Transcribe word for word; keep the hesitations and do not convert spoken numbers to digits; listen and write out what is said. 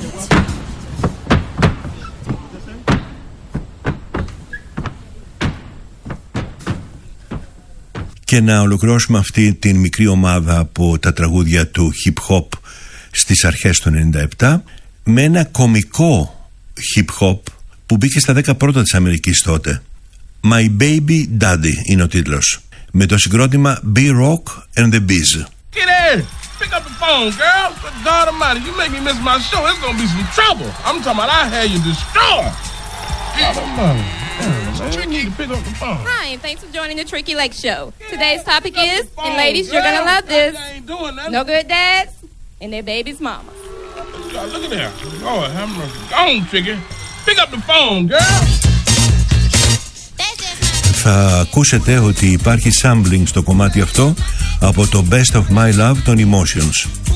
Και να ολοκληρώσουμε αυτή την μικρή ομάδα από τα τραγούδια του hip hop στις αρχές του ενενήντα επτά με ένα κωμικό hip hop που μπήκε στα δέκα πρώτα της Αμερικής τότε. My Baby Daddy είναι ο τίτλος, με το συγκρότημα B-Rock and the Bees. Get in! Pick up the phone, girl! Good God Almighty, you make me miss my show. It's gonna be some trouble. I'm talking about I had you destroyed. God Almighty. Tricky. Pick up the phone. Hi, and thanks for joining the Tricky Lake Show. Today's topic is, and ladies, you're gonna love this, no good dads and their baby's mama. Look at that. Lord have mercy. Go on, Tricky. Pick up the phone, girl. Θα ακούσετε ότι υπάρχει sampling στο κομμάτι αυτό από το Best of My Love των Emotions.